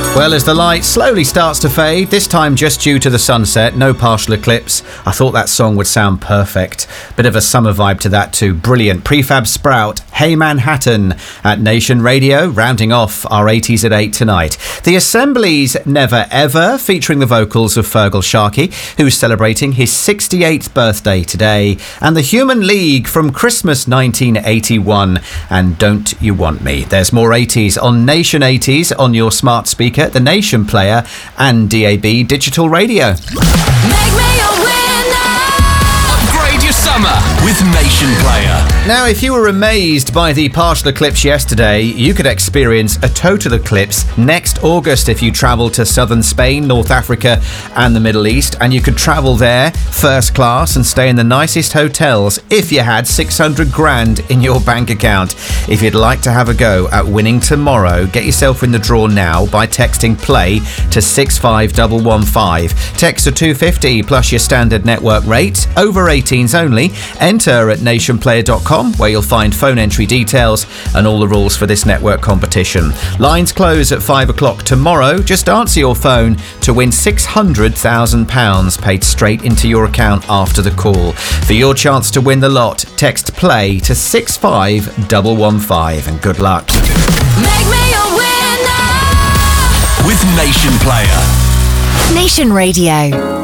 Well, as the light slowly starts to fade, this time just due to the sunset, no partial eclipse, I thought that song would sound perfect. Bit of a summer vibe to that too. Brilliant. Prefab Sprout, Hey Manhattan at Nation Radio, rounding off our 80s at 8 tonight. The Assembly's Never Ever, featuring the vocals of Fergal Sharkey, who's celebrating his 68th birthday today, and the Human League from Christmas 1981, and Don't You Want Me. There's more 80s on Nation 80s on your smart speaker, the Nation Player, and DAB Digital Radio. Make me a winner. Upgrade your summer with Nation Player. Now, if you were amazed by the partial eclipse yesterday, you could experience a total eclipse next August if you travel to southern Spain, North Africa and the Middle East, and you could travel there first class and stay in the nicest hotels if you had 600 grand in your bank account. If you'd like to have a go at winning tomorrow, get yourself in the draw now by texting PLAY to 65115. Text to 250 plus your standard network rate, over 18s only. Enter at nationplayer.com, where you'll find phone entry details and all the rules for this network competition. Lines close at 5 o'clock tomorrow. Just answer your phone to win £600,000 paid straight into your account after the call. For your chance to win the lot, text PLAY to 65115, and good luck. Make me a winner. With Nation Player. Nation Radio.